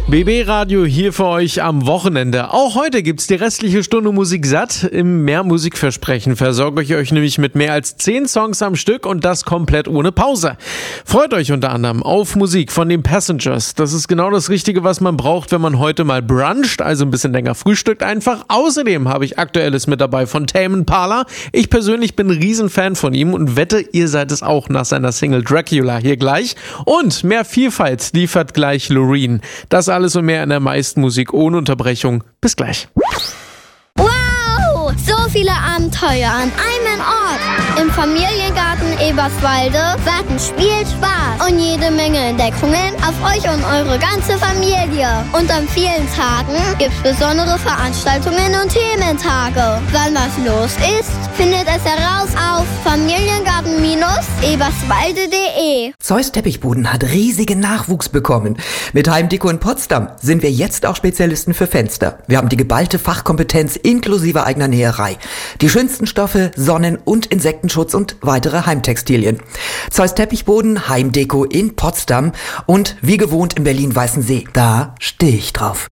BB Radio hier für euch am Wochenende. Auch heute gibt's die restliche Stunde Musik satt. Im Mehr Musikversprechen versorge ich euch nämlich mit mehr als 10 Songs am Stück und das komplett ohne Pause. Freut euch unter anderem auf Musik von den Passengers. Das ist genau das Richtige, was man braucht, wenn man heute mal bruncht, also ein bisschen länger frühstückt einfach. Außerdem habe ich Aktuelles mit dabei von Tame Impala. Ich persönlich bin ein Riesenfan von ihm und wette, ihr seid es auch nach seiner Single Dracula hier gleich. Und mehr Vielfalt liefert gleich Loreen. Das alles und mehr in der meisten Musik ohne Unterbrechung. Bis gleich. Wow! So viele Abenteuer an einem Ort. Im Familiengarten Eberswalde warten Spielspaß und jede Menge Entdeckungen auf euch und eure ganze Familie. Und an vielen Tagen gibt's besondere Veranstaltungen und Thementage. Wann was los ist, findet es heraus auf familiengarten-eberswalde.de. Zeus Teppichboden hat riesigen Nachwuchs bekommen. Mit Heimdeko in Potsdam sind wir jetzt auch Spezialisten für Fenster. Wir haben die geballte Fachkompetenz inklusive eigener Näherei. Die schönsten Stoffe, Sonnen- und Insektenschutz und weitere Heimtextilien. Zeus Teppichboden, Heimdeko in Potsdam und wie gewohnt in Berlin-Weißensee. Da stehe ich drauf.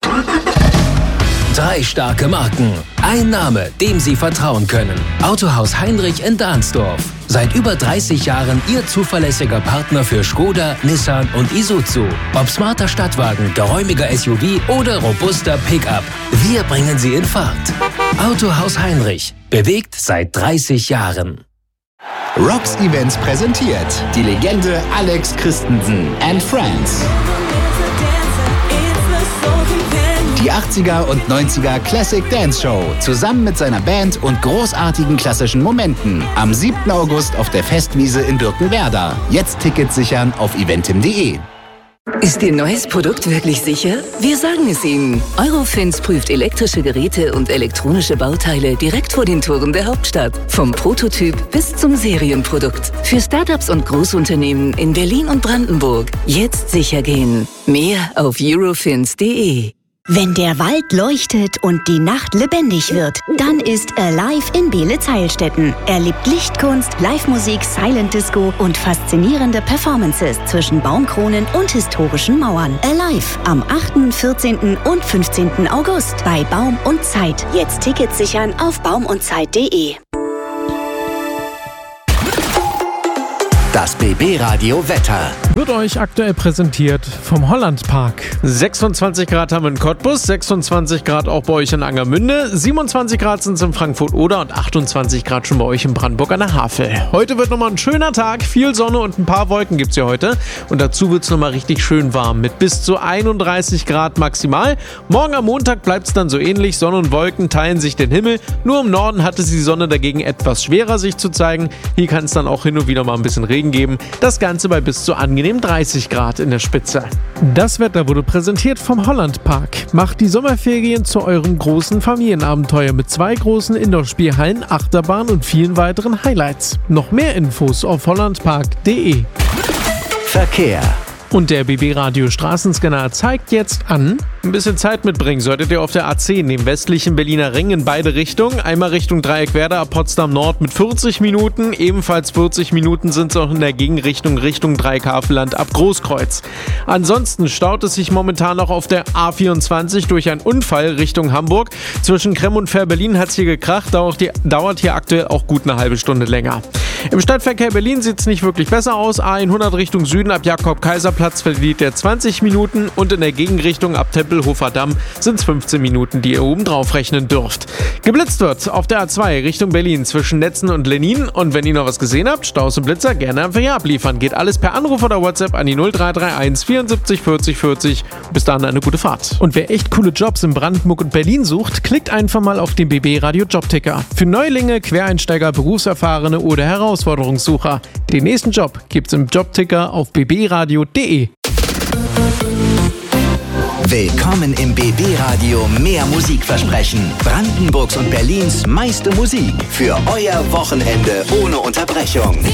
3 starke Marken. Ein Name, dem Sie vertrauen können. Autohaus Heinrich in Dahnsdorf. Seit über 30 Jahren Ihr zuverlässiger Partner für Skoda, Nissan und Isuzu. Ob smarter Stadtwagen, geräumiger SUV oder robuster Pickup. Wir bringen Sie in Fahrt. Autohaus Heinrich. Bewegt seit 30 Jahren. Rocks Events präsentiert die Legende Alex Christensen and Friends. Die 80er und 90er Classic Dance Show zusammen mit seiner Band und großartigen klassischen Momenten am 7. August auf der Festwiese in Birkenwerder. Jetzt Tickets sichern auf eventim.de. Ist Ihr neues Produkt wirklich sicher? Wir sagen es Ihnen. Eurofins prüft elektrische Geräte und elektronische Bauteile direkt vor den Toren der Hauptstadt. Vom Prototyp bis zum Serienprodukt. Für Startups und Großunternehmen in Berlin und Brandenburg. Jetzt sicher gehen. Mehr auf eurofins.de. Wenn der Wald leuchtet und die Nacht lebendig wird, dann ist Alive in Beelitz-Heilstätten. Erlebt Lichtkunst, Live-Musik, Silent Disco und faszinierende Performances zwischen Baumkronen und historischen Mauern. Alive am 8., 14. und 15. August bei Baum und Zeit. Jetzt Tickets sichern auf baumundzeit.de. Das BB Radio Wetter. Wird euch aktuell präsentiert vom Hollandpark. 26 Grad haben wir in Cottbus, 26 Grad auch bei euch in Angermünde, 27 Grad sind es in Frankfurt-Oder und 28 Grad schon bei euch in Brandenburg an der Havel. Heute wird nochmal ein schöner Tag, viel Sonne und ein paar Wolken gibt's ja heute. Und dazu wird's nochmal richtig schön warm mit bis zu 31 Grad maximal. Morgen am Montag bleibt's dann so ähnlich, Sonne und Wolken teilen sich den Himmel. Nur im Norden hat es die Sonne dagegen etwas schwerer sich zu zeigen. Hier kann es dann auch hin und wieder mal ein bisschen Regen geben. Das Ganze bei bis zu angenehm 30 Grad in der Spitze. Das Wetter wurde präsentiert vom Hollandpark. Macht die Sommerferien zu eurem großen Familienabenteuer mit 2 großen Indoor-Spielhallen, Achterbahn und vielen weiteren Highlights. Noch mehr Infos auf hollandpark.de. Verkehr. Und der BB Radio Straßenscanner zeigt jetzt an. Ein bisschen Zeit mitbringen solltet ihr auf der A10, dem westlichen Berliner Ring in beide Richtungen. Einmal Richtung Dreieckwerder ab Potsdam Nord mit 40 Minuten. Ebenfalls 40 Minuten sind es auch in der Gegenrichtung Richtung Dreieckhavelland ab Großkreuz. Ansonsten staut es sich momentan noch auf der A24 durch einen Unfall Richtung Hamburg. Zwischen Kremm und Fähr-Berlin hat es hier gekracht, dauert hier aktuell auch gut eine halbe Stunde länger. Im Stadtverkehr Berlin sieht es nicht wirklich besser aus. A100 Richtung Süden ab Jakob-Kaiser-Platz verliert er 20 Minuten und in der Gegenrichtung ab Tempelhofer Damm sind es 15 Minuten, die ihr oben drauf rechnen dürft. Geblitzt wird auf der A2 Richtung Berlin zwischen Netzen und Lenin und wenn ihr noch was gesehen habt, Staus und Blitzer gerne einfach hier abliefern. Geht alles per Anruf oder WhatsApp an die 0331 74 40 40. Bis dahin eine gute Fahrt. Und wer echt coole Jobs in Brandenburg und Berlin sucht, klickt einfach mal auf den BB Radio Jobticker. Für Neulinge, Quereinsteiger, Berufserfahrene oder Herausforderungssucher. Den nächsten Job gibt's im Jobticker auf bbradio.de. Willkommen im BB Radio Mehr Musikversprechen. Brandenburgs und Berlins meiste Musik für euer Wochenende ohne Unterbrechung.